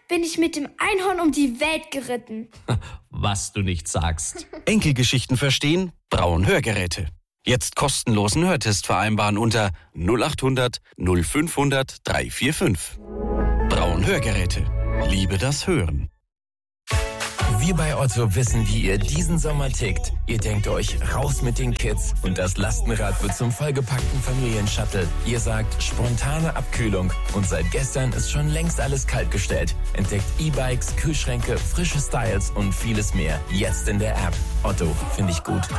bin ich mit dem Einhorn um die Welt geritten. Was du nicht sagst. Enkelgeschichten verstehen? Braun Hörgeräte. Jetzt kostenlosen Hörtest vereinbaren unter 0800 0500 345. Braun Hörgeräte. Liebe das Hören. Wir bei Otto wissen, wie ihr diesen Sommer tickt. Ihr denkt euch, raus mit den Kids und das Lastenrad wird zum vollgepackten Familienshuttle. Ihr sagt, spontane Abkühlung und seit gestern ist schon längst alles kaltgestellt. Entdeckt E-Bikes, Kühlschränke, frische Styles und vieles mehr. Jetzt in der App. Otto, finde ich gut.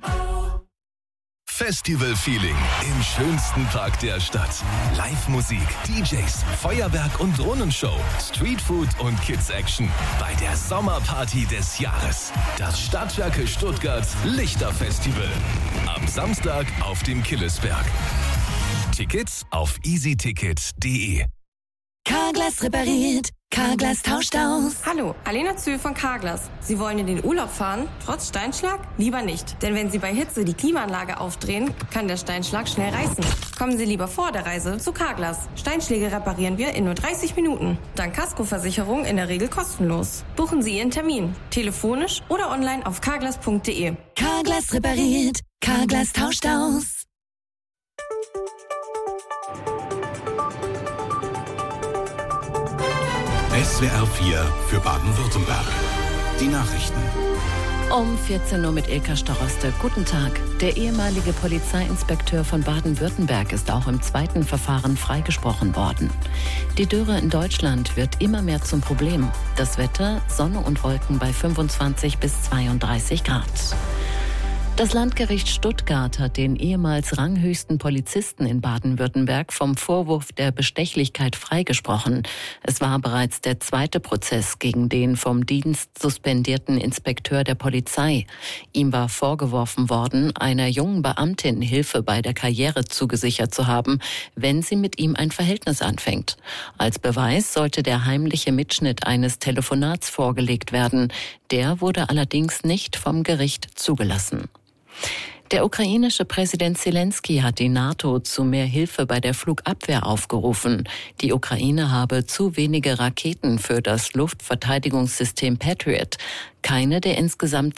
Festival-Feeling im schönsten Park der Stadt. Live-Musik, DJs, Feuerwerk und Drohnenshow, Streetfood und Kids-Action bei der Sommerparty des Jahres. Das Stadtwerke Stuttgart Lichterfestival. Am Samstag auf dem Killesberg. Tickets auf easyticket.de. Carglass repariert, Carglass tauscht aus. Hallo, Alena Zühl von Carglass. Sie wollen in den Urlaub fahren, trotz Steinschlag? Lieber nicht. Denn wenn Sie bei Hitze die Klimaanlage aufdrehen, kann der Steinschlag schnell reißen. Kommen Sie lieber vor der Reise zu Carglass. Steinschläge reparieren wir in nur 30 Minuten. Dank Kaskoversicherung in der Regel kostenlos. Buchen Sie Ihren Termin. Telefonisch oder online auf carglass.de. Carglass repariert, Carglass tauscht aus. SWR 4 für Baden-Württemberg. Die Nachrichten. Um 14 Uhr mit Ilka Staroste. Guten Tag. Der ehemalige Polizeiinspekteur von Baden-Württemberg ist auch im zweiten Verfahren freigesprochen worden. Die Dürre in Deutschland wird immer mehr zum Problem. Das Wetter, Sonne und Wolken bei 25 bis 32 Grad. Das Landgericht Stuttgart hat den ehemals ranghöchsten Polizisten in Baden-Württemberg vom Vorwurf der Bestechlichkeit freigesprochen. Es war bereits der zweite Prozess gegen den vom Dienst suspendierten Inspekteur der Polizei. Ihm war vorgeworfen worden, einer jungen Beamtin Hilfe bei der Karriere zugesichert zu haben, wenn sie mit ihm ein Verhältnis anfängt. Als Beweis sollte der heimliche Mitschnitt eines Telefonats vorgelegt werden. Der wurde allerdings nicht vom Gericht zugelassen. Der ukrainische Präsident Zelensky hat die NATO zu mehr Hilfe bei der Flugabwehr aufgerufen. Die Ukraine habe zu wenige Raketen für das Luftverteidigungssystem Patriot. Keine der insgesamt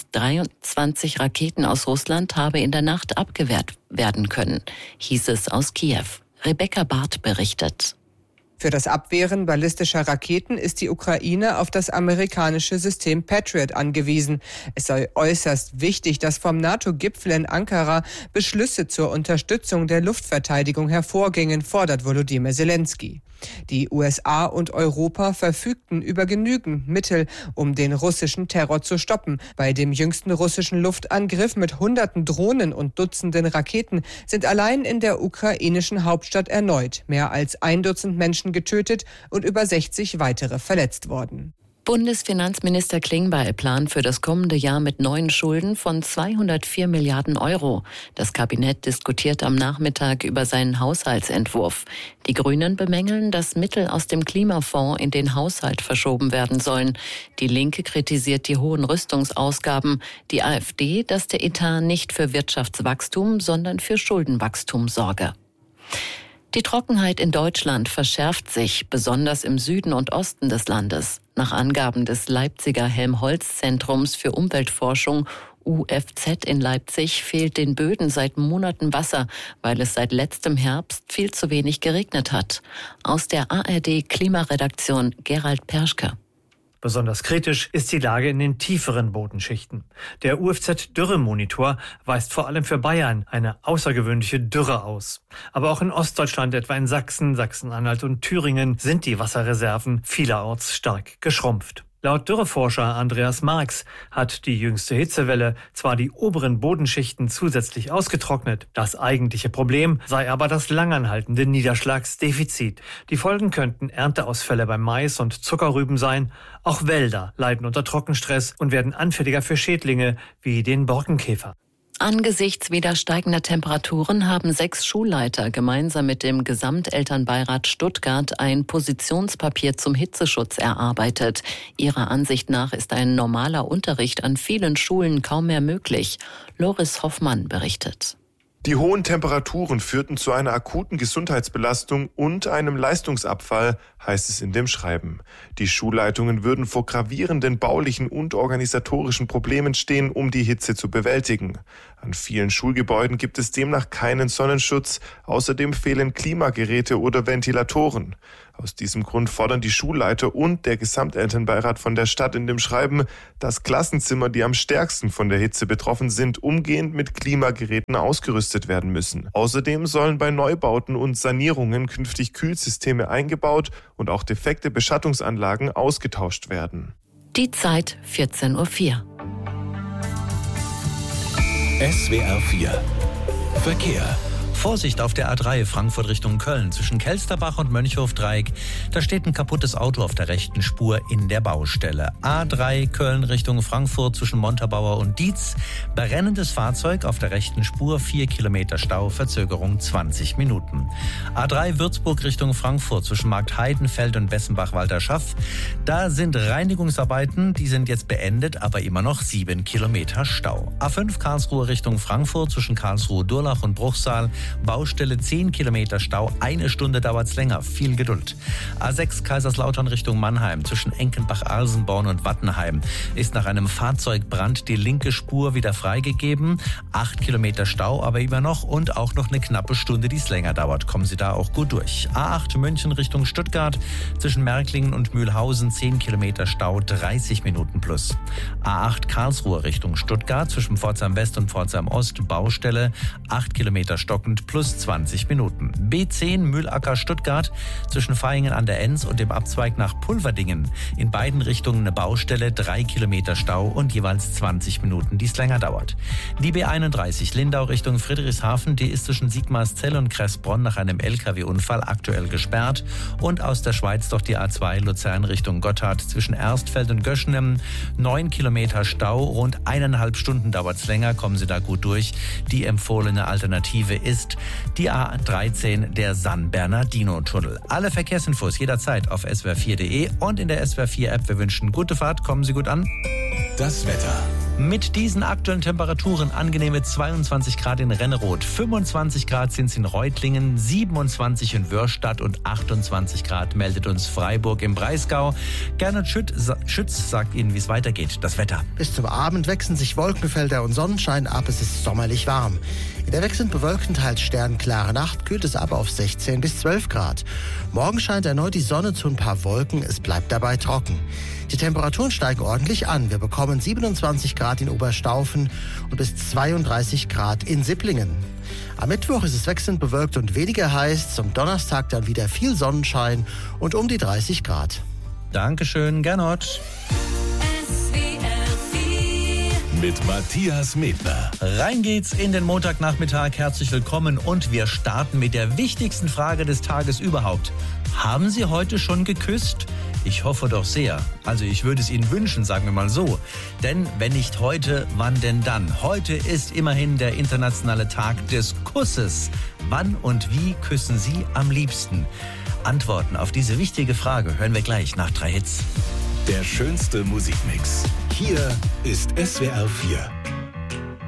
23 Raketen aus Russland habe in der Nacht abgewehrt werden können, hieß es aus Kiew. Rebecca Barth berichtet. Für das Abwehren ballistischer Raketen ist die Ukraine auf das amerikanische System Patriot angewiesen. Es sei äußerst wichtig, dass vom NATO-Gipfel in Ankara Beschlüsse zur Unterstützung der Luftverteidigung hervorgingen, fordert Volodymyr Zelensky. Die USA und Europa verfügten über genügend Mittel, um den russischen Terror zu stoppen. Bei dem jüngsten russischen Luftangriff mit Hunderten Drohnen und Dutzenden Raketen sind allein in der ukrainischen Hauptstadt erneut mehr als 1 Dutzend Menschen getötet und über 60 weitere verletzt worden. Bundesfinanzminister Klingbeil plant für das kommende Jahr mit neuen Schulden von 204 Milliarden Euro. Das Kabinett diskutiert am Nachmittag über seinen Haushaltsentwurf. Die Grünen bemängeln, dass Mittel aus dem Klimafonds in den Haushalt verschoben werden sollen. Die Linke kritisiert die hohen Rüstungsausgaben. Die AfD, dass der Etat nicht für Wirtschaftswachstum, sondern für Schuldenwachstum sorge. Die Trockenheit in Deutschland verschärft sich, besonders im Süden und Osten des Landes. Nach Angaben des Leipziger Helmholtz-Zentrums für Umweltforschung UFZ in Leipzig fehlt den Böden seit Monaten Wasser, weil es seit letztem Herbst viel zu wenig geregnet hat. Aus der ARD-Klimaredaktion Gerald Perschke. Besonders kritisch ist die Lage in den tieferen Bodenschichten. Der UFZ-Dürremonitor weist vor allem für Bayern eine außergewöhnliche Dürre aus. Aber auch in Ostdeutschland, etwa in Sachsen, Sachsen-Anhalt und Thüringen, sind die Wasserreserven vielerorts stark geschrumpft. Laut Dürreforscher Andreas Marx hat die jüngste Hitzewelle zwar die oberen Bodenschichten zusätzlich ausgetrocknet, das eigentliche Problem sei aber das langanhaltende Niederschlagsdefizit. Die Folgen könnten Ernteausfälle beim Mais und Zuckerrüben sein. Auch Wälder leiden unter Trockenstress und werden anfälliger für Schädlinge wie den Borkenkäfer. Angesichts wieder steigender Temperaturen haben 6 Schulleiter gemeinsam mit dem Gesamtelternbeirat Stuttgart ein Positionspapier zum Hitzeschutz erarbeitet. Ihrer Ansicht nach ist ein normaler Unterricht an vielen Schulen kaum mehr möglich. Loris Hoffmann berichtet. Die hohen Temperaturen führten zu einer akuten Gesundheitsbelastung und einem Leistungsabfall, heißt es in dem Schreiben. Die Schulleitungen würden vor gravierenden baulichen und organisatorischen Problemen stehen, um die Hitze zu bewältigen. An vielen Schulgebäuden gibt es demnach keinen Sonnenschutz. Außerdem fehlen Klimageräte oder Ventilatoren. Aus diesem Grund fordern die Schulleiter und der Gesamtelternbeirat von der Stadt in dem Schreiben, dass Klassenzimmer, die am stärksten von der Hitze betroffen sind, umgehend mit Klimageräten ausgerüstet werden müssen. Außerdem sollen bei Neubauten und Sanierungen künftig Kühlsysteme eingebaut und auch defekte Beschattungsanlagen ausgetauscht werden. Die Zeit 14:04 Uhr. SWR 4 Verkehr. Vorsicht auf der A3 Frankfurt Richtung Köln zwischen Kelsterbach und Mönchhof-Dreieck. Da steht ein kaputtes Auto auf der rechten Spur in der Baustelle. A3 Köln Richtung Frankfurt zwischen Montabaur und Dietz. Brennendes Fahrzeug auf der rechten Spur, 4 Kilometer Stau, Verzögerung 20 Minuten. A3 Würzburg Richtung Frankfurt zwischen Markt Heidenfeld und Bessenbach-Walterschaff. Da sind Reinigungsarbeiten, die sind jetzt beendet, aber immer noch 7 Kilometer Stau. A5 Karlsruhe Richtung Frankfurt zwischen Karlsruhe-Durlach und Bruchsal. Baustelle 10 Kilometer Stau, 1 Stunde dauert's länger, viel Geduld. A6 Kaiserslautern Richtung Mannheim zwischen Enkenbach-Alsenborn und Wattenheim ist nach einem Fahrzeugbrand die linke Spur wieder freigegeben. 8 Kilometer Stau aber immer noch und auch noch eine knappe Stunde, die es länger dauert. Kommen Sie da auch gut durch. A8 München Richtung Stuttgart zwischen Märklingen und Mühlhausen 10 Kilometer Stau, 30 Minuten plus. A8 Karlsruhe Richtung Stuttgart zwischen Pforzheim West und Pforzheim Ost Baustelle 8 Kilometer stockend plus 20 Minuten. B10 Mühlacker Stuttgart zwischen Vaihingen an der Enz und dem Abzweig nach Pulverdingen. In beiden Richtungen eine Baustelle, 3 Kilometer Stau und jeweils 20 Minuten, die es länger dauert. Die B31 Lindau Richtung Friedrichshafen, die ist zwischen Sigmarszell und Kressbronn nach einem LKW-Unfall aktuell gesperrt. Und aus der Schweiz doch die A2 Luzern Richtung Gotthard zwischen Erstfeld und Göschnem. 9 Kilometer Stau, rund 1,5 Stunden dauert es länger, kommen Sie da gut durch. Die empfohlene Alternative ist die A13, der San Bernardino-Tunnel. Alle Verkehrsinfos jederzeit auf swr4.de und in der SWR4-App. Wir wünschen gute Fahrt, kommen Sie gut an. Das Wetter. Mit diesen aktuellen Temperaturen angenehme 22 Grad in Renneroth, 25 Grad sind es in Reutlingen, 27 in Wörstadt und 28 Grad meldet uns Freiburg im Breisgau. Gernot Schütz sagt Ihnen, wie es weitergeht. Das Wetter. Bis zum Abend wechseln sich Wolkenfelder und Sonnenschein ab. Es ist sommerlich warm. In der wechselnd bewölkten, teils sternklare Nacht kühlt es ab auf 16 bis 12 Grad. Morgen scheint erneut die Sonne zu ein paar Wolken. Es bleibt dabei trocken. Die Temperaturen steigen ordentlich an. Wir bekommen 27 Grad in Oberstaufen und bis 32 Grad in Sipplingen. Am Mittwoch ist es wechselnd bewölkt und weniger heiß. Zum Donnerstag dann wieder viel Sonnenschein und um die 30 Grad. Dankeschön, Gernot. Mit Matthias Medner. Rein geht's in den Montagnachmittag. Herzlich willkommen und wir starten mit der wichtigsten Frage des Tages überhaupt. Haben Sie heute schon geküsst? Ich hoffe doch sehr. Also ich würde es Ihnen wünschen, sagen wir mal so. Denn wenn nicht heute, wann denn dann? Heute ist immerhin der internationale Tag des Kusses. Wann und wie küssen Sie am liebsten? Antworten auf diese wichtige Frage hören wir gleich nach 3 Hits. Der schönste Musikmix. Hier ist SWR 4.